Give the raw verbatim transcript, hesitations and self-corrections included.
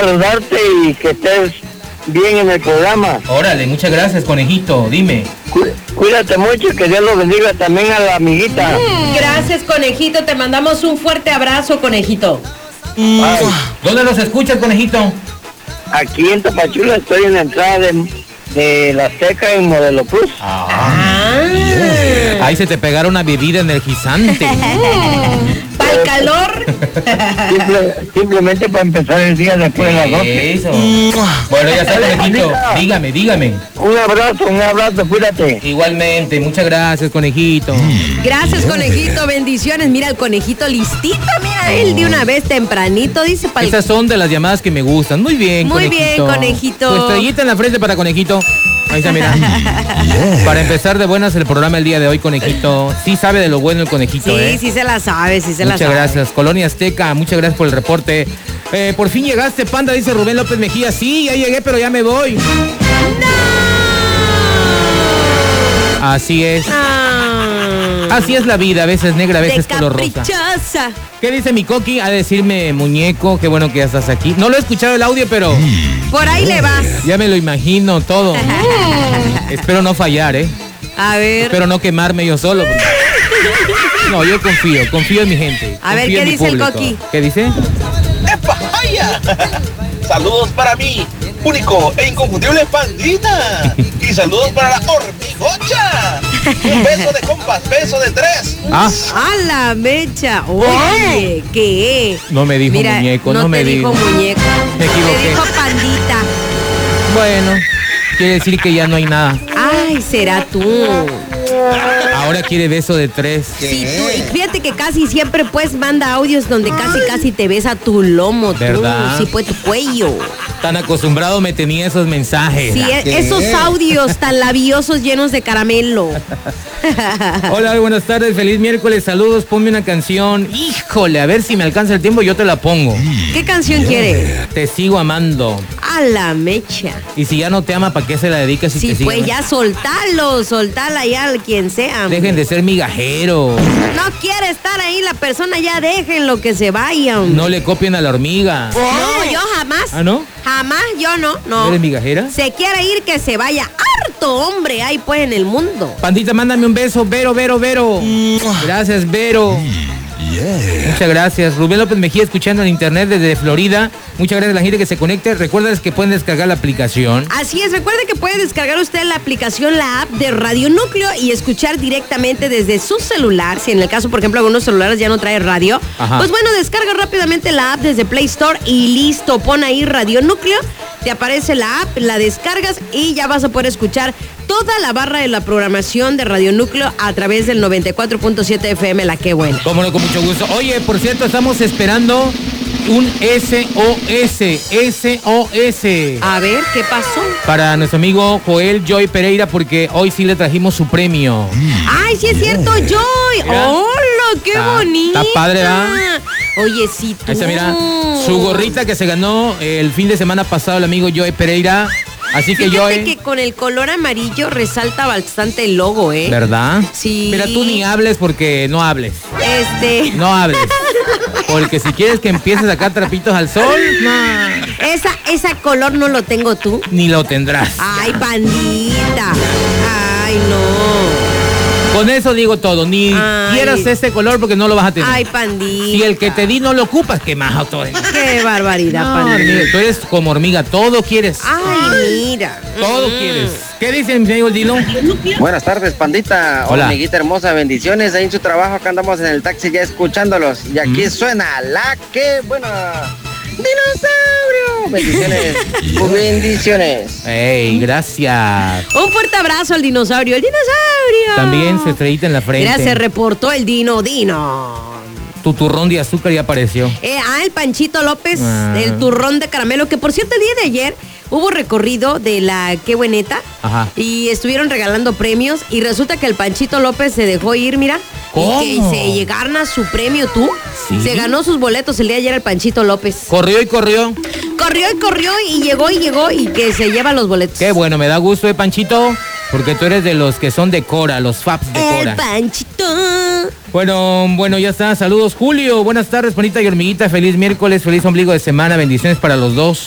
saludarte y que estés bien en el programa. Órale, muchas gracias, conejito, dime. Cu- cuídate mucho, que Dios lo bendiga también a la amiguita. Mm, gracias, conejito, te mandamos un fuerte abrazo, conejito. Ay, ¿Dónde nos escuchas, conejito? aquí en Tapachula estoy en la entrada de, de la Azteca en Modelo Plus. Ah. Ahí se te pegaron una bebida energizante. Para el calor. Simple- simplemente para empezar el día después de las doce. Eso. Bueno, ya sabes, conejito. Dígame, dígame. Un abrazo, un abrazo, cuídate. Igualmente, muchas gracias, conejito. Gracias, conejito, bendiciones. Mira el conejito listito, mira él de una vez tempranito, dice para el... Esas son de las llamadas que me gustan. Muy bien, Muy conejito. bien, conejito. Tu estrellita en la frente para conejito. Ahí está, mira. Para empezar de buenas el programa el día de hoy, conejito. Sí sabe de lo bueno el conejito, Sí, ¿eh? sí se la sabe, sí se la Muchas sabe. gracias. Colonia Azteca, muchas gracias por el reporte. Eh, por fin llegaste, Panda, dice Rubén López Mejía. Sí, ya llegué, pero ya me voy. Así es. Ah, Así es la vida, a veces negra, a de veces color rosa. caprichosa. ¿Qué dice mi Coqui? A decirme, muñeco, qué bueno que ya estás aquí. No lo he escuchado el audio, pero Por ahí le vas. ya me lo imagino todo. Espero no fallar, ¿eh? A ver. Espero no quemarme yo solo. No, yo confío, confío en mi gente. A ver, confío ¿qué en mi dice el público. Coqui? ¿Qué dice? ¡Epa, vaya! Saludos para mí, único e inconfundible Pandita. Y saludos para la hormigocha. Un beso de compas, beso de tres. Ah, A la mecha. Oye, ¿qué? no me dijo Mira, muñeco, no, no me te dijo dijo. muñeco. Me equivoqué. Te dijo pandita. Bueno, quiere decir que ya no hay nada. Ay, será tú. Ahora quiere beso de tres. Sí, tú. Y fíjate que casi siempre pues manda audios donde casi casi te besa tu lomo, tú. ¿Verdad? Sí, pues tu cuello. Tan acostumbrado me tenía esos mensajes. Sí, e- esos audios tan labiosos llenos de caramelo. Hola, buenas tardes, feliz miércoles, saludos, ponme una canción. Híjole, a ver si me alcanza el tiempo, yo te la pongo. ¿Qué canción quiere? Te sigo amando. A la mecha. Y si ya no te ama, ¿para qué se la dedicas si Sí, te sigue pues amando? ya soltalo, soltala ya al quien sea. Dejen de ser migajero. No quiere estar ahí la persona, ya déjenlo que se vayan. No le copien a la hormiga. No, yo jamás. ¿Ah, no? Jamás, yo no, no. ¿Eres migajera? Se quiere ir, que se vaya. Harto hombre hay pues en el mundo. Pandita, mándame un beso. Vero, Vero, Vero. Gracias, Vero. Muchas gracias. Rubén López Mejía escuchando en internet desde Florida. Muchas gracias a la gente que se conecte. Recuerda que pueden descargar la aplicación. Así es, recuerde que puede descargar usted la aplicación, la app de Radio Núcleo y escuchar directamente desde su celular. Si en el caso, por ejemplo, algunos celulares ya no trae radio, Ajá. pues bueno, descarga rápidamente la app desde Play Store y listo, pon ahí Radio Núcleo, te aparece la app, la descargas y ya vas a poder escuchar toda la barra de la programación de Radio Núcleo a través del noventa y cuatro punto siete F M, la que buena. Cómo no, con mucho gusto. Oye, por cierto, estamos esperando un S O S. S O S. A ver, ¿qué pasó? Para nuestro amigo Joel Joy Pereira, porque hoy sí le trajimos su premio. ¡Ay, sí es cierto, Joy! Mira. ¡Hola, qué Está- bonita! está padre, ¿verdad? Oye, sí, tú. Ahí está, mira, su gorrita que se ganó el fin de semana pasado el amigo Joy Pereira. Así que Fíjate Joy, que con el color amarillo resalta bastante el logo, ¿eh? ¿verdad? Sí. Mira, tú ni hables porque no hables. Este... No hables. Porque si quieres que empieces a sacar trapitos al sol, no, Esa, esa color no lo tengo tú. ni lo tendrás. Ay, pandita. Ay, no. Con eso digo todo. Ni Ay. quieras ese color porque no lo vas a tener. Ay, pandita. Si el que te di no lo ocupas, ¿qué más auto es? Qué barbaridad, No, pandita. hormiga, tú eres como hormiga, todo quieres. Ay, mira. Todo Mm. quieres. ¿Qué dice mi amigo el Dilo? Buenas tardes, Pandita. Hola. Hormiguita hermosa, bendiciones. Ahí en su trabajo, acá andamos en el taxi ya escuchándolos. Y aquí Mm. suena la que buena. ¡Dinosaurio! Bendiciones. Bendiciones. Ey, gracias. Un fuerte abrazo al dinosaurio. ¡El dinosaurio! También se estrellita en la frente. Mira, se reportó el Dino Dino. Tu turrón de azúcar ya apareció. Eh, ah, el Panchito López, Ah. el turrón de caramelo, que por cierto el día de ayer hubo recorrido de la Qué Bueneta. Ajá. Y estuvieron regalando premios y resulta que el Panchito López se dejó ir, mira. ¿Cómo? Y que se gana su premio, tú. ¿Sí? Se ganó sus boletos el día de ayer el Panchito López. Corrió y corrió. Corrió y corrió y llegó y llegó y que se lleva los boletos. Qué bueno, me da gusto, eh, Panchito. Porque tú eres de los que son de Cora, los Faps de El Cora. Panchito. Bueno, bueno, ya está. Saludos, Julio. Buenas tardes, Panita y Hormiguita. Feliz miércoles, feliz ombligo de semana. Bendiciones para los dos.